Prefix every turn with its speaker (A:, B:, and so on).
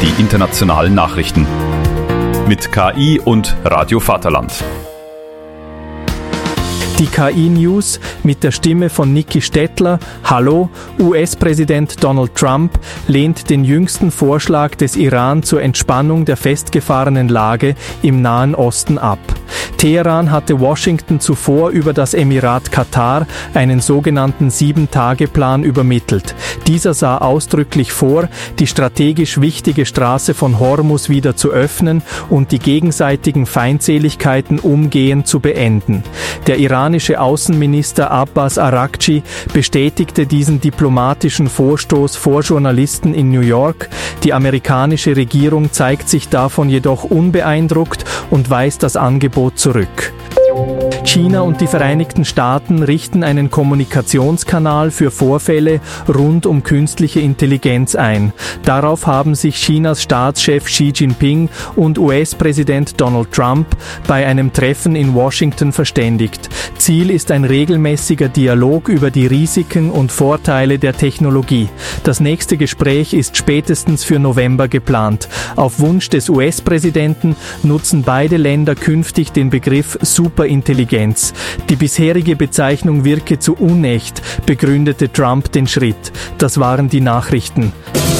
A: die internationalen Nachrichten. Mit KI und Radio Vaterland.
B: Die KI-News mit der Stimme von Niki Stettler. Hallo, US-Präsident Donald Trump lehnt den jüngsten Vorschlag des Iran zur Entspannung der festgefahrenen Lage im Nahen Osten ab. Teheran hatte Washington zuvor über das Emirat Katar einen sogenannten 7-Tage-Plan übermittelt. Dieser sah ausdrücklich vor, die strategisch wichtige Straße von Hormuz wieder zu öffnen und die gegenseitigen Feindseligkeiten umgehend zu beenden. Der iranische Außenminister Abbas Araghchi bestätigte diesen diplomatischen Vorstoß vor Journalisten in New York. Die amerikanische Regierung zeigt sich davon jedoch unbeeindruckt und weist das Angebot zurück. China und die Vereinigten Staaten richten einen Kommunikationskanal für Vorfälle rund um künstliche Intelligenz ein. Darauf haben sich Chinas Staatschef Xi Jinping und US-Präsident Donald Trump bei einem Treffen in Washington verständigt. Ziel ist ein regelmäßiger Dialog über die Risiken und Vorteile der Technologie. Das nächste Gespräch ist spätestens für November geplant. Auf Wunsch des US-Präsidenten nutzen beide Länder künftig den Begriff Superintelligenz. Die bisherige Bezeichnung wirke zu unecht, begründete Trump den Schritt. Das waren die Nachrichten.